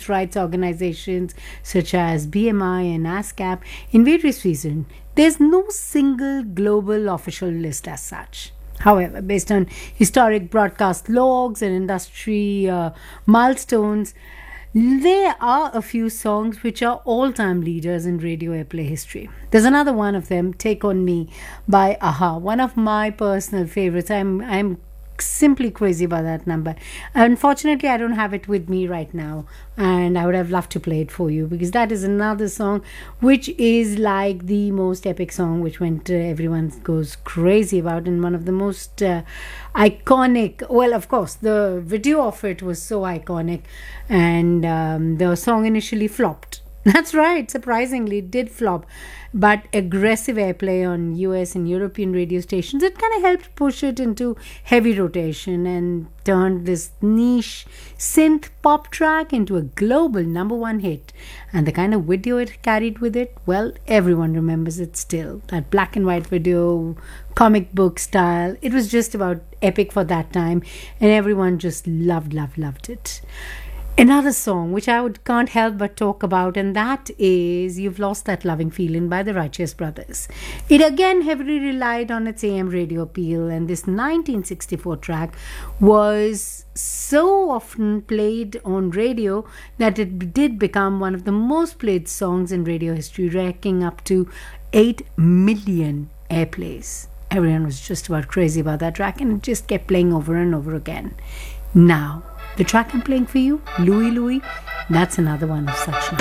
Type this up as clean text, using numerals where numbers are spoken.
women's rights organizations such as BMI and ASCAP in various reasons, there's no single global official list as such. However, based on historic broadcast logs and industry milestones, there are a few songs which are all-time leaders in radio airplay history. There's another one of them, Take On Me by AHA, one of my personal favorites. I'm simply crazy about that number. Unfortunately, I don't have it with me right now, and I would have loved to play it for you, because that is another song which is like the most epic song which went everyone goes crazy about, and one of the most iconic. Well, of course, the video of it was so iconic, and the song initially flopped. That's right, surprisingly, it did flop. But aggressive airplay on US and European radio stations, it kind of helped push it into heavy rotation and turned this niche synth pop track into a global #1 hit. And the kind of video it carried with it, well, everyone remembers it still. That black and white video, comic book style, it was just about epic for that time, and everyone just loved it. Another song which can't help but talk about, and that is You've Lost That Loving Feeling by the Righteous Brothers. It again heavily relied on its AM radio appeal, and this 1964 track was so often played on radio that it did become one of the most played songs in radio history, racking up to 8 million airplays. Everyone was just about crazy about that track, and it just kept playing over and over again. Now, the track I'm playing for you, Louie Louie, that's another one of such.